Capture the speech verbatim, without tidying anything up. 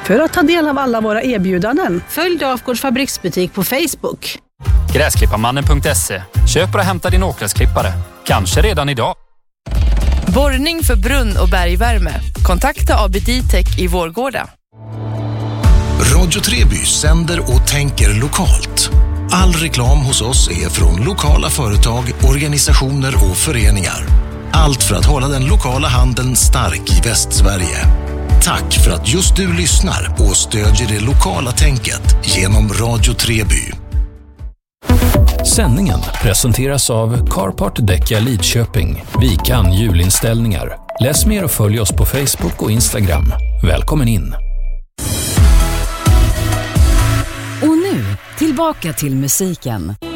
För att ta del av alla våra erbjudanden, följ Dafgårds fabriksbutik på Facebook. Gräsklipparmannen punkt se. Köp och hämta din åkgräsklippare. Kanske redan idag. Borrning för brunn- och bergvärme. Kontakta A B D Tech i Vårgårda. Radio Treby sänder och tänker lokalt. All reklam hos oss är från lokala företag, organisationer och föreningar. Allt för att hålla den lokala handeln stark i Västsverige. Tack för att just du lyssnar och stödjer det lokala tänket genom Radio Treby. Sändningen presenteras av Carport Däcka Lidköping, Vikan julinställningar. Läs mer och följ oss på Facebook och Instagram. Välkommen in! Och nu, tillbaka till musiken.